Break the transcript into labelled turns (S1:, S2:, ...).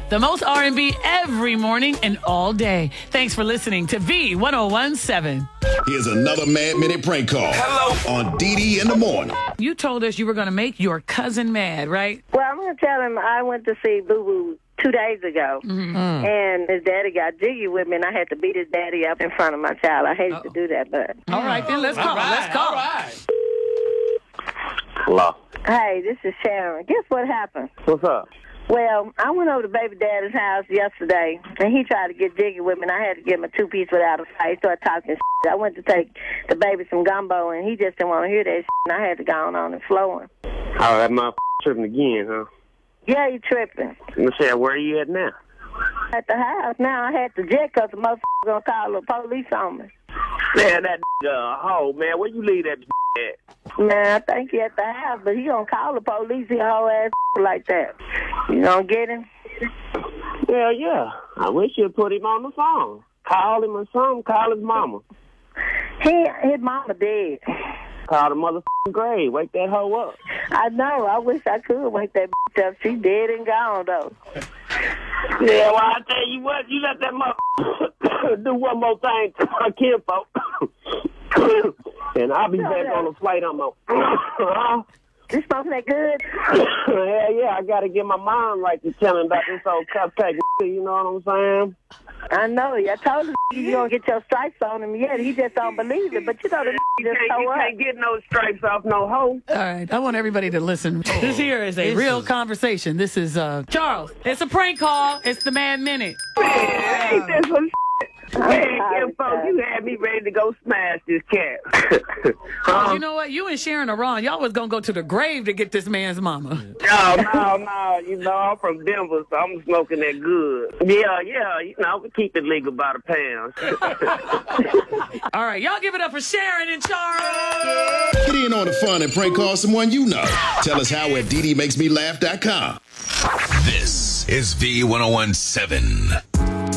S1: The most R&B every morning and all day. Thanks for listening to V1017.
S2: Here's another Mad Minute prank call. Hello. On DD in the morning.
S1: You told us you were going to make your cousin mad, right?
S3: Well, I'm going to tell him I went to see Boo Boo 2 days ago, and his daddy got jiggy with me, and I had to beat his daddy up in front of my child. I hate to do that, but...
S1: All right, then let's call. Let's call.
S4: All right.
S5: Hello.
S3: Hey, this is Sharon. Guess what happened?
S5: What's up?
S3: Well, I went over to baby daddy's house yesterday, and he tried to get jiggy with me, and I had to give him a 2-piece without a fight. He started talking shit. I went to take the baby some gumbo, and he just didn't want to hear that shit, and I had to go on and flow him.
S5: Oh, that motherfucker tripping again, huh?
S3: Yeah, he tripping.
S5: Let me say, where are you at now?
S3: At the house. Now I had to jet because the motherfucker going to call the police on me.
S5: Man, that hoe, man, where you leave that at?
S3: Man, I think he at the house, but he gonna call the police. He whole ass like that. You gonna get him?
S5: Well, yeah. I wish you'd put him on the phone. Call him or something. Call his mama.
S3: His mama dead.
S5: Call the motherfucking grave. Wake that hoe up.
S3: I know. I wish I could wake that up. She dead and gone, though.
S5: Yeah, well, I tell you what, you let that motherfucker do one more thing to my kinfolk. And I'll be back on the flight on my...
S3: You smoking that good?
S5: Yeah, I got to get my mind right to tell him about this old cupcake, you know what I'm saying?
S3: I know. I told him you don't get your stripes on him yet. He just don't believe it. But you know,
S5: you can't get no stripes off no hoe.
S1: All right, I want everybody to listen. This here is a real conversation. This is Charles. It's a prank call. It's the Mad Minute.
S5: Man, ain't this some man, folks, you had me ready to go smash this cat.
S1: You know what? You and Sharon are wrong. Y'all was going to go to the grave to get this man's mama.
S5: No. You know, I'm from Denver, so I'm smoking that good. Yeah. You know, we keep it legal by the pound.
S1: All right, y'all give it up for Sharon and Charles.
S2: Get in on the fun and prank call someone you know. Tell us how at DDMakesMeLaugh.com.
S6: This is V1017.